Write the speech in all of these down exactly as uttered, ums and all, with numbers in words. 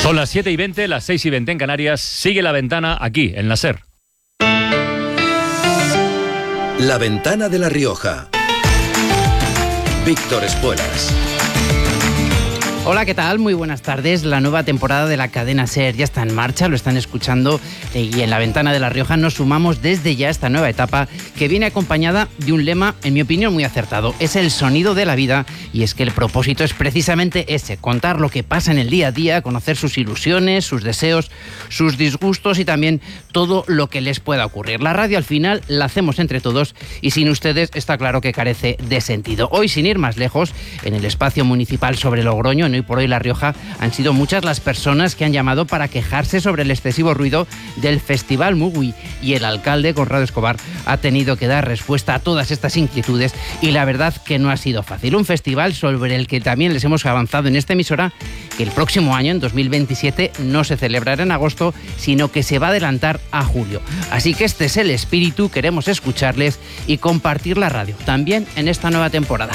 Son las siete y veinte, las seis y veinte en Canarias. Sigue La Ventana aquí, en la SER. La Ventana de La Rioja. Víctor Espuelas. Hola, ¿qué tal? Muy buenas tardes. La nueva temporada de la cadena SER ya está en marcha, lo están escuchando, y en La Ventana de La Rioja nos sumamos desde ya a esta nueva etapa que viene acompañada de un lema, en mi opinión, muy acertado. Es el sonido de la vida, y es que el propósito es precisamente ese, contar lo que pasa en el día a día, conocer sus ilusiones, sus deseos, sus disgustos y también todo lo que les pueda ocurrir. La radio al final la hacemos entre todos y sin ustedes está claro que carece de sentido. Hoy, sin ir más lejos, en el espacio municipal sobre Logroño, en Hoy por Hoy La Rioja, han sido muchas las personas que han llamado para quejarse sobre el excesivo ruido del Festival Mugui, y el alcalde, Conrado Escobar, ha tenido que dar respuesta a todas estas inquietudes, y la verdad que no ha sido fácil. Un festival sobre el que también les hemos avanzado en esta emisora que el próximo año, en dos mil veintisiete, no se celebrará en agosto, sino que se va a adelantar a julio. Así que este es el espíritu, queremos escucharles y compartir la radio, también en esta nueva temporada.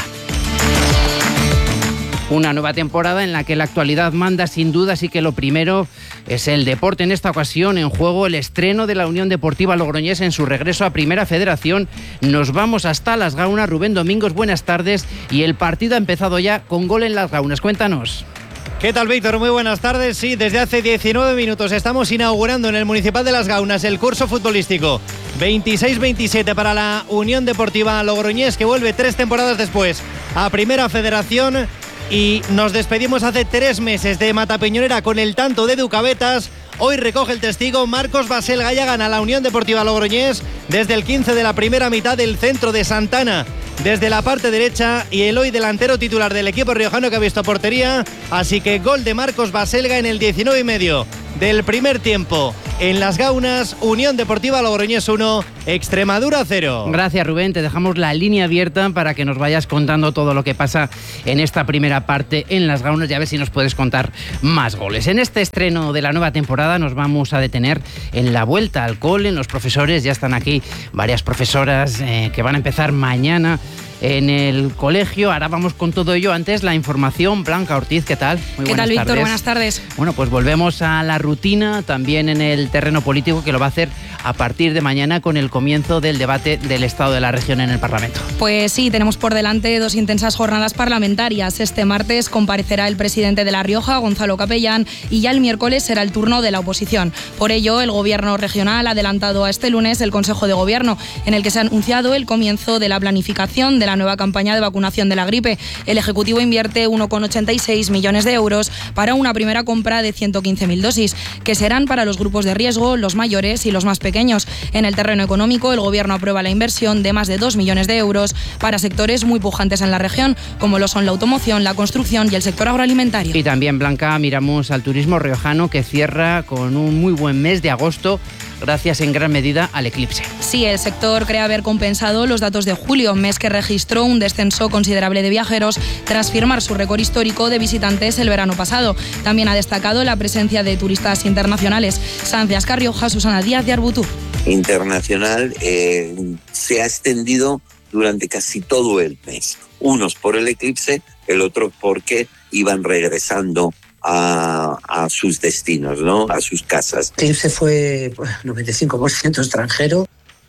Una nueva temporada en la que la actualidad manda sin duda, así que lo primero es el deporte. En esta ocasión, en juego el estreno de la Unión Deportiva Logroñés en su regreso a Primera Federación. Nos vamos hasta Las Gaunas. Rubén Domingos, buenas tardes. Y el partido ha empezado ya con gol en Las Gaunas. Cuéntanos. ¿Qué tal, Víctor? Muy buenas tardes. Sí, desde hace diecinueve minutos estamos inaugurando en el Municipal de Las Gaunas el curso futbolístico veintiséis veintisiete para la Unión Deportiva Logroñés, que vuelve tres temporadas después a Primera Federación. Y nos despedimos hace tres meses de Matapiñonera con el tanto de Ducabetas. Hoy recoge el testigo Marcos Baselga, ya gana la Unión Deportiva Logroñés desde el quince de la primera mitad del centro de Santana, desde la parte derecha, y el hoy delantero titular del equipo riojano que ha visto portería. Así que gol de Marcos Baselga en el diecinueve y medio del primer tiempo en Las Gaunas. Unión Deportiva Logroñés uno, Extremadura cero. Gracias, Rubén. Te dejamos la línea abierta para que nos vayas contando todo lo que pasa en esta primera parte en Las Gaunas, y a ver si nos puedes contar más goles. En este estreno de la nueva temporada nos vamos a detener en la vuelta al cole, en los profesores. Ya están aquí varias profesoras eh, que van a empezar mañana en el colegio. Ahora vamos con todo ello. Antes, la información. Blanca Ortiz, ¿qué tal? Muy ¿Qué tal, Víctor? Tardes. Buenas tardes. Bueno, pues volvemos a la rutina también en el terreno político, que lo va a hacer a partir de mañana con el comienzo del debate del Estado de la Región en el Parlamento. Pues sí, tenemos por delante dos intensas jornadas parlamentarias. Este martes comparecerá el presidente de La Rioja, Gonzalo Capellán, y ya el miércoles será el turno de la oposición. Por ello, el Gobierno regional ha adelantado a este lunes el Consejo de Gobierno, en el que se ha anunciado el comienzo de la planificación de la nueva campaña de vacunación de la gripe. El Ejecutivo invierte uno coma ochenta y seis millones de euros para una primera compra de ciento quince mil dosis, que serán para los grupos de riesgo, los mayores y los más pequeños. En el terreno económico, el Gobierno aprueba la inversión de más de dos millones de euros para sectores muy pujantes en la región, como lo son la automoción, la construcción y el sector agroalimentario. Y también, Blanca, miramos al turismo riojano, que cierra con un muy buen mes de agosto, gracias en gran medida al eclipse. Sí, el sector cree haber compensado los datos de julio, mes que registró un descenso considerable de viajeros tras firmar su récord histórico de visitantes el verano pasado. También ha destacado la presencia de turistas internacionales. Sanz de Ascar Rioja, Susana Díaz de Arbutur. Internacional eh, se ha extendido durante casi todo el mes. Unos por el eclipse, el otro porque iban regresando A, a sus destinos, ¿no? A sus casas. El eclipse fue pues, noventa y cinco por ciento extranjero.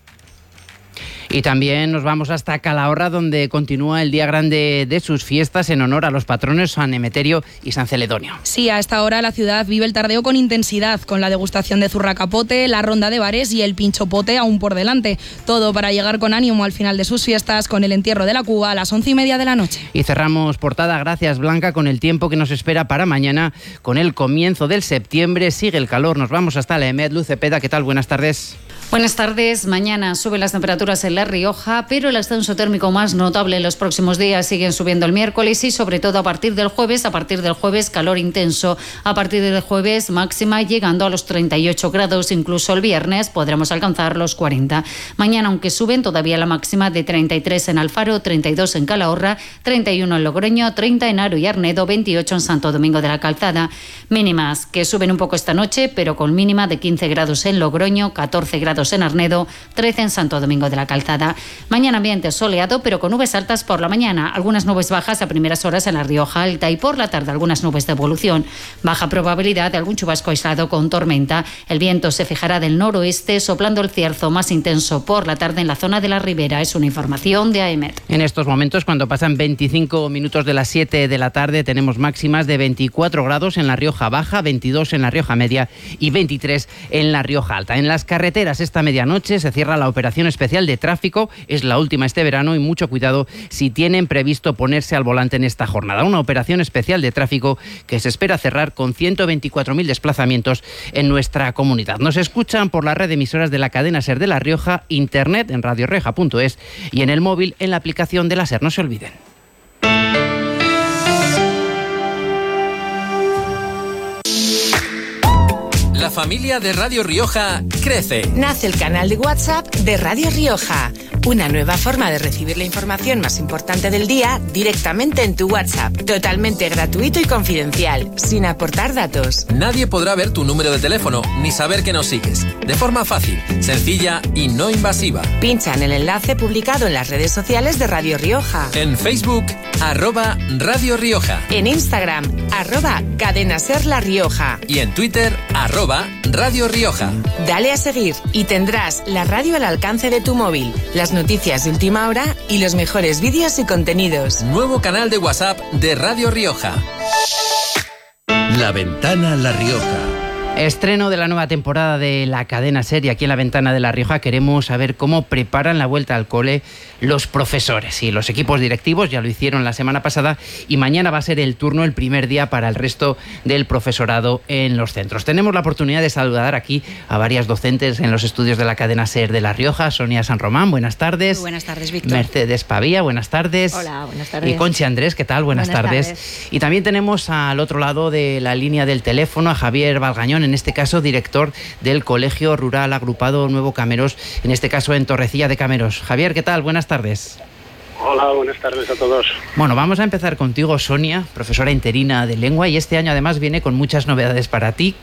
Y también nos vamos hasta Calahorra, donde continúa el día grande de sus fiestas en honor a los patrones San Emeterio y San Celedonio. Sí, a esta hora la ciudad vive el tardeo con intensidad, con la degustación de zurracapote, la ronda de bares y el pinchopote aún por delante. Todo para llegar con ánimo al final de sus fiestas, con el entierro de la Cuba a las once y media de la noche. Y cerramos portada, gracias, Blanca, con el tiempo que nos espera para mañana. Con el comienzo del septiembre sigue el calor. Nos vamos hasta la EMED. Luz Cepeda, ¿qué tal? Buenas tardes. Buenas tardes. Mañana suben las temperaturas en La Rioja, pero el ascenso térmico más notable en los próximos días siguen subiendo el miércoles y sobre todo a partir del jueves. A partir del jueves calor intenso. A partir del jueves máxima llegando a los treinta y ocho grados. Incluso el viernes podremos alcanzar los cuarenta. Mañana, aunque suben, todavía la máxima de treinta y tres en Alfaro, treinta y dos en Calahorra, treinta y uno en Logroño, treinta en Aro y Arnedo, veintiocho en Santo Domingo de la Calzada. Mínimas que suben un poco esta noche, pero con mínima de quince grados en Logroño, catorce grados dos en Arnedo, trece en Santo Domingo de la Calzada. Mañana ambiente soleado, pero con nubes altas por la mañana, algunas nubes bajas a primeras horas en la Rioja Alta y por la tarde algunas nubes de evolución. Baja probabilidad de algún chubasco aislado con tormenta. El viento se fijará del noroeste, soplando el cierzo más intenso por la tarde en la zona de la Ribera. Es una información de AEMET. En estos momentos, cuando pasan veinticinco minutos de las siete de la tarde, tenemos máximas de veinticuatro grados en la Rioja Baja, veintidós en la Rioja Media y veintitrés en la Rioja Alta. En las carreteras esta medianoche se cierra la operación especial de tráfico, es la última este verano y mucho cuidado si tienen previsto ponerse al volante en esta jornada. Una operación especial de tráfico que se espera cerrar con ciento veinticuatro mil desplazamientos en nuestra comunidad. Nos escuchan por la red de emisoras de la cadena SER de La Rioja, internet en radio rioja punto es y en el móvil en la aplicación de la SER. No se olviden. La familia de Radio Rioja crece. Nace el canal de WhatsApp de Radio Rioja, una nueva forma de recibir la información más importante del día directamente en tu WhatsApp. Totalmente gratuito y confidencial, sin aportar datos. Nadie podrá ver tu número de teléfono ni saber que nos sigues. De forma fácil, sencilla y no invasiva. Pincha en el enlace publicado en las redes sociales de Radio Rioja. En Facebook, arroba Radio Rioja. En Instagram, arroba Cadena Ser La Rioja. Y en Twitter, arroba Radio Rioja. Dale a seguir y tendrás la radio al alcance de tu móvil, las noticias de última hora y los mejores vídeos y contenidos. Nuevo canal de WhatsApp de Radio Rioja. La Ventana La Rioja. Estreno de la nueva temporada de la cadena SER y aquí en La Ventana de La Rioja queremos saber cómo preparan la vuelta al cole los profesores y los equipos directivos. Ya lo hicieron la semana pasada y mañana va a ser el turno, el primer día para el resto del profesorado en los centros. Tenemos la oportunidad de saludar aquí a varias docentes en los estudios de la cadena SER de La Rioja. Sonia San Román, buenas tardes. Muy buenas tardes, Víctor. Mercedes Pavía, buenas tardes. Hola, buenas tardes. Y Conchi Andrés, ¿qué tal? Buenas, buenas tardes. tardes. Y también tenemos al otro lado de la línea del teléfono a Javier Valgañón, en este caso director del Colegio Rural Agrupado Nuevo Cameros, en este caso en Torrecilla de Cameros. Javier, ¿qué tal? Buenas tardes. Hola, buenas tardes a todos. Bueno, vamos a empezar contigo, Sonia, profesora interina de lengua, y este año además viene con muchas novedades para ti.